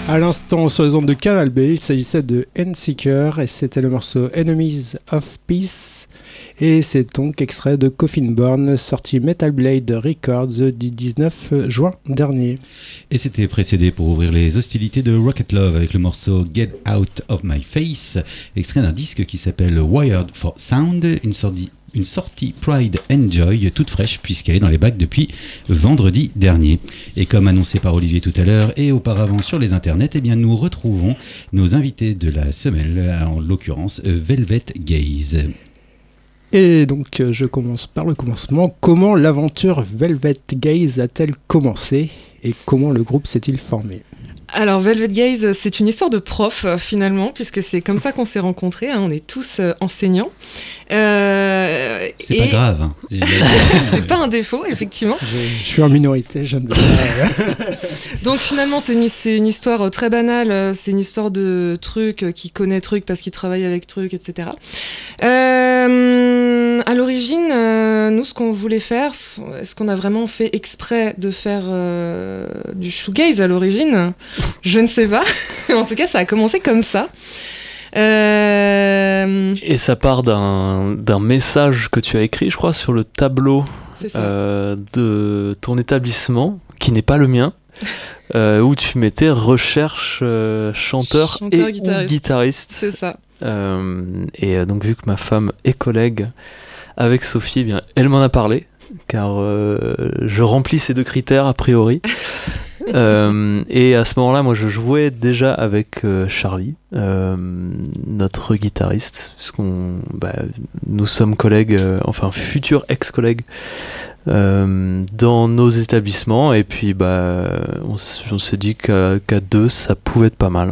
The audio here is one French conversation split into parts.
À l'instant, sur les ondes de Canal B, il s'agissait de N-Seeker et c'était le morceau Enemies of Peace. Et c'est donc extrait de Coffin Born, sorti Metal Blade Records du 19 juin dernier. Et c'était précédé pour ouvrir les hostilités de Rocket Love avec le morceau Get Out of My Face, extrait d'un disque qui s'appelle Wired for Sound, une sortie Pride and Joy toute fraîche puisqu'elle est dans les bacs depuis vendredi dernier. Et comme annoncé par Olivier tout à l'heure et auparavant sur les internets, eh bien nous retrouvons nos invités de la semaine, en l'occurrence Velvet Gaze. Et donc je commence par le commencement. Comment l'aventure Velvet Gaze a-t-elle commencé et comment le groupe s'est-il formé ? Alors Velvet Gaze, c'est une histoire de prof finalement, puisque c'est comme ça qu'on s'est rencontrés, hein, on est tous enseignants. C'est pas grave. Hein. C'est pas un défaut, effectivement. Je suis en minorité, j'aime bien. Donc finalement, c'est une histoire très banale, c'est une histoire de truc qui connaît truc parce qu'il travaille avec truc, etc. À l'origine, nous, ce qu'on voulait faire, est-ce qu'on a vraiment fait exprès de faire du shoegaze à l'origine ? Je ne sais pas. En tout cas, ça a commencé comme ça. Et ça part d'un message que tu as écrit, je crois, sur le tableau de ton établissement, qui n'est pas le mien, où tu mettais recherche chanteur et guitariste. C'est ça. Et donc, vu que ma femme est collègue avec Sophie, eh bien, elle m'en a parlé, car je remplis ces deux critères a priori. Et à ce moment-là, moi, je jouais déjà avec Charlie, notre guitariste, puisqu'on, nous sommes collègues, enfin futurs ex-collègues, dans nos établissements. Et puis, on s'est dit qu'à deux, ça pouvait être pas mal.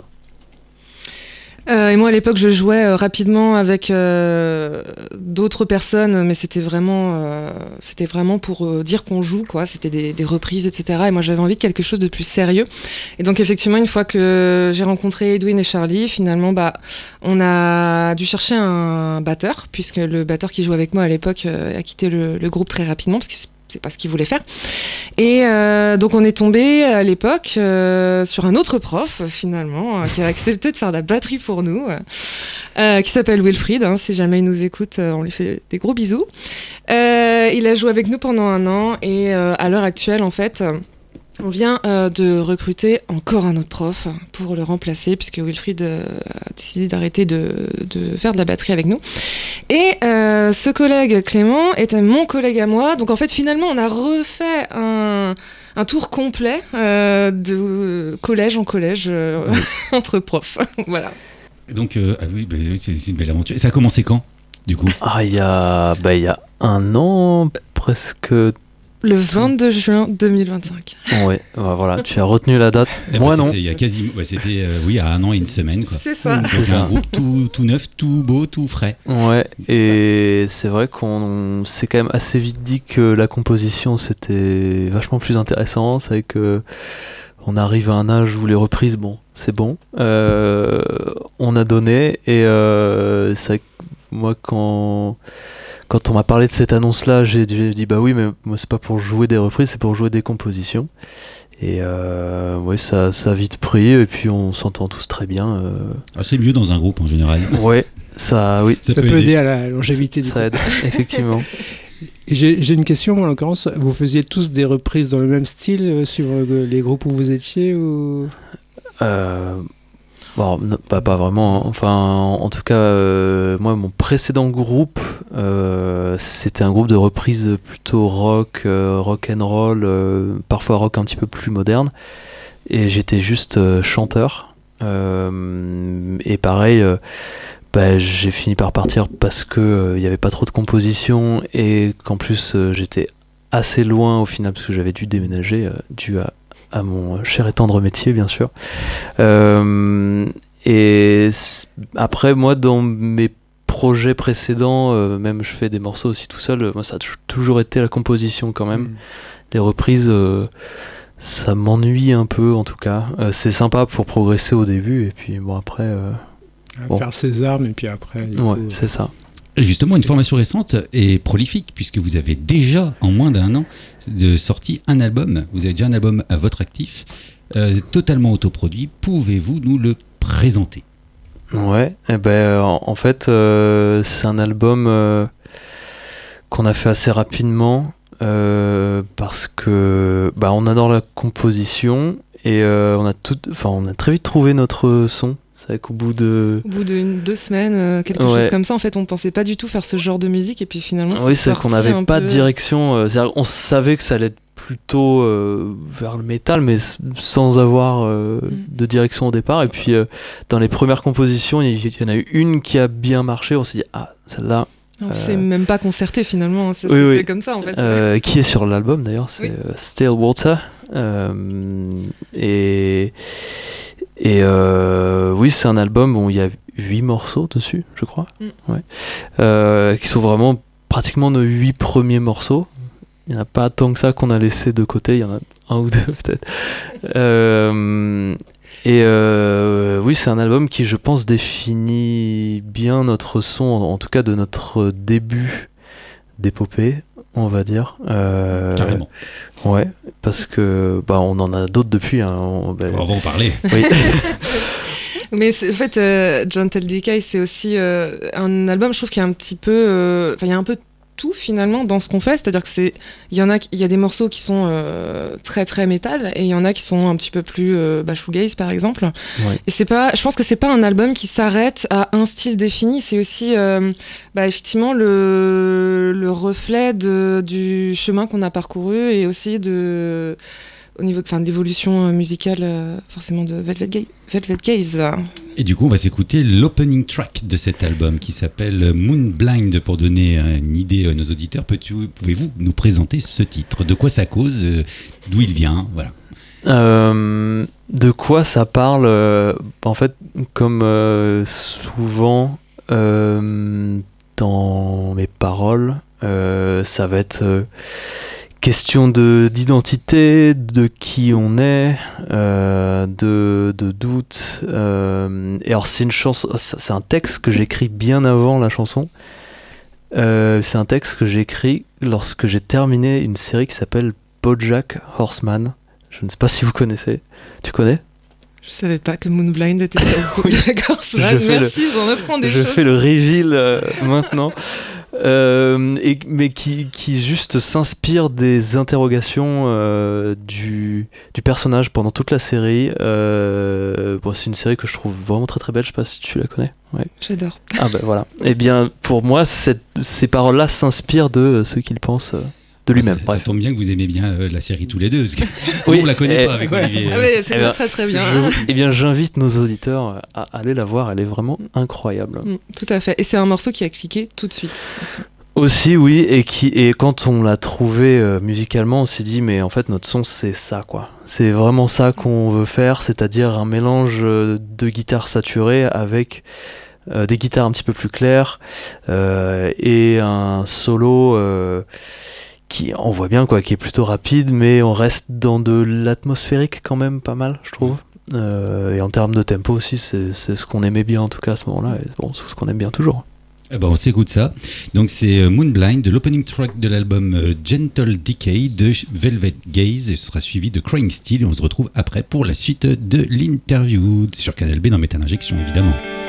Et moi à l'époque je jouais rapidement avec d'autres personnes, mais c'était vraiment pour dire qu'on joue, quoi. C'était des reprises, etc. Et moi j'avais envie de quelque chose de plus sérieux. Et donc effectivement une fois que j'ai rencontré Edwin et Charlie, finalement on a dû chercher un batteur, puisque le batteur qui jouait avec moi à l'époque a quitté le groupe très rapidement parce que c'est pas ce qu'il voulait faire. Et donc on est tombé à l'époque sur un autre prof finalement qui a accepté de faire la batterie pour nous, qui s'appelle Wilfried, hein, si jamais il nous écoute, on lui fait des gros bisous. Il a joué avec nous pendant 1 an et à l'heure actuelle en fait on vient de recruter encore un autre prof pour le remplacer, puisque Wilfried a décidé d'arrêter de faire de la batterie avec nous. Et ce collègue Clément était mon collègue à moi. Donc en fait, finalement, on a refait un tour complet de collège en collège entre profs. Voilà. Donc, oui, c'est une belle aventure. Et ça a commencé quand, du coup ? Il y a 1 an, presque... Le 22 juin 2025. Ouais, voilà, tu as retenu la date. Moi non. C'était il y a quasiment, c'était il y a 1 an et 1 semaine, quoi. C'est ça. Donc un groupe tout neuf, tout beau, tout frais. Ouais, et c'est vrai qu'on s'est quand même assez vite dit que la composition c'était vachement plus intéressant. C'est vrai que on arrive à un âge où les reprises, c'est bon. On a donné et c'est vrai que moi quand on m'a parlé de cette annonce-là, j'ai dit oui, mais moi c'est pas pour jouer des reprises, c'est pour jouer des compositions. Et ça a vite pris, et puis on s'entend tous très bien. C'est mieux dans un groupe en général. Ouais, ça peut aider à la longévité du groupe. Ça aide, effectivement. J'ai une question, moi, en l'occurrence. Vous faisiez tous des reprises dans le même style, suivant les groupes où vous étiez ou... Pas vraiment. Enfin, en tout cas, moi, mon précédent groupe, c'était un groupe de reprises plutôt rock and roll, parfois rock un petit peu plus moderne. Et j'étais juste chanteur. Et pareil, j'ai fini par partir parce que il y avait pas trop de composition et qu'en plus j'étais assez loin au final parce que j'avais dû déménager dû à mon cher et tendre métier, bien sûr. Et après, moi, dans mes projets précédents, même je fais des morceaux aussi tout seul, moi, ça a toujours été la composition quand même. Les reprises, ça m'ennuie un peu, en tout cas. C'est sympa pour progresser au début, et puis après... Faire ses armes, et puis après... c'est ça. Et justement, une formation récente et prolifique, puisque vous avez déjà, en moins d'1 an, sorti un album. Vous avez déjà un album à votre actif, totalement autoproduit. Pouvez-vous nous le présenter ? Ouais, en fait, c'est un album qu'on a fait assez rapidement parce que on adore la composition et on a très vite trouvé notre son. C'est vrai qu'au bout de 2 semaines, quelque chose comme ça, en fait, on pensait pas du tout faire ce genre de musique et puis finalement, c'est qu'on n'avait pas de direction. On savait que ça allait être plutôt vers le métal, mais sans avoir de direction au départ. Et puis dans les premières compositions, il y en a eu une qui a bien marché. On s'est dit celle-là. On s'est même pas concerté finalement. Ça s'est fait comme ça en fait. Qui est sur l'album d'ailleurs, c'est Stale Water. C'est un album où il y a 8 morceaux dessus, je crois. Qui sont vraiment pratiquement nos 8 premiers morceaux. Il n'y en a pas tant que ça qu'on a laissé de côté, il y en a 1 ou 2 peut-être. C'est un album qui, je pense, définit bien notre son, en tout cas de notre début d'épopée, on va dire. Carrément. Ouais, parce que on en a d'autres depuis. On va en parler. Oui. Mais en fait, Gentle Decay, c'est aussi un album, je trouve, qui est un petit peu... il y a un peu tout finalement dans ce qu'on fait, c'est-à-dire que il y a des morceaux qui sont très très métal et il y en a qui sont un petit peu plus shoegaze par exemple. Et je pense que c'est pas un album qui s'arrête à un style défini, c'est aussi effectivement le reflet du chemin qu'on a parcouru et aussi au niveau d'évolution musicale forcément de Velvet Gaze. Et du coup, on va s'écouter l'opening track de cet album qui s'appelle Moonblind. Pour donner une idée à nos auditeurs, pouvez-vous nous présenter ce titre ? De quoi ça cause ? D'où il vient ? Voilà. De quoi ça parle ? En fait, comme souvent dans mes paroles, ça va être... question d'identité, de qui on est, de doute. Et alors c'est une chanson, c'est un texte que j'écris bien avant la chanson. C'est un texte que j'écris lorsque j'ai terminé une série qui s'appelle BoJack Horseman. Je ne sais pas si vous connaissez. Tu connais ? Je savais pas que Moonblind était sur BoJack Horseman. Merci, j'en apprends des choses. Je fais le reveal maintenant. Mais qui juste s'inspire des interrogations du personnage pendant toute la série. C'est une série que je trouve vraiment très très belle, je sais pas si tu la connais. Ouais. J'adore. Voilà. Et bien pour moi ces paroles-là s'inspirent de ce qu'il pense de lui-même. Ça tombe bien que vous aimez bien la série tous les deux, parce que on la connaît pas avec Olivier. C'est très très bien. J'invite nos auditeurs à aller la voir, elle est vraiment incroyable. Tout à fait. Et c'est un morceau qui a cliqué tout de suite aussi, oui, et quand on l'a trouvé musicalement, on s'est dit mais en fait notre son c'est ça quoi. C'est vraiment ça qu'on veut faire, c'est-à-dire un mélange de guitares saturées avec des guitares un petit peu plus claires et un solo qui, on voit bien quoi, qui est plutôt rapide, mais on reste dans de l'atmosphérique quand même pas mal, je trouve. Et en termes de tempo aussi, c'est ce qu'on aimait bien en tout cas à ce moment-là, et c'est ce qu'on aime bien toujours. On s'écoute ça. Donc c'est Moonblind, l'opening track de l'album Gentle Decay de Velvet Gaze. Ce sera suivi de Crying Steel et on se retrouve après pour la suite de l'interview sur Canal B dans Metal Injection évidemment.